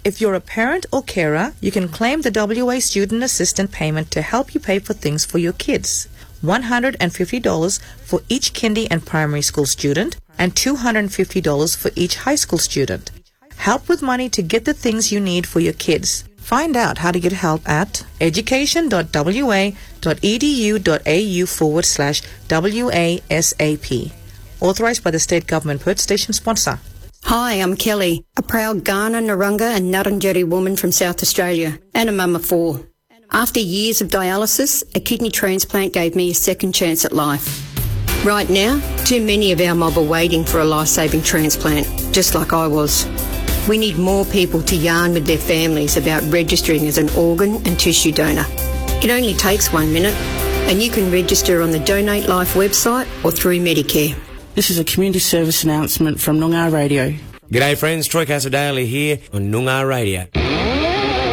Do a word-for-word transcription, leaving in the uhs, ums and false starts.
If you're a parent or carer, you can claim the W A Student Assistant payment to help you pay for things for your kids. one hundred fifty dollars for each kindy and primary school student and two hundred fifty dollars for each high school student. Help with money to get the things you need for your kids. Find out how to get help at education.wa.edu.au forward slash WASAP. Authorised by the State Government Perth Station sponsor. Hi, I'm Kelly, a proud Kaurna, Narungga and Ngarrindjeri woman from South Australia and a mum of four. After years of dialysis, a kidney transplant gave me a second chance at life. Right now, too many of our mob are waiting for a life-saving transplant, just like I was. We need more people to yarn with their families about registering as an organ and tissue donor. It only takes one minute, and you can register on the Donate Life website or through Medicare. This is a community service announcement from Noongar Radio. G'day friends, Troy Casadale here on Noongar Radio.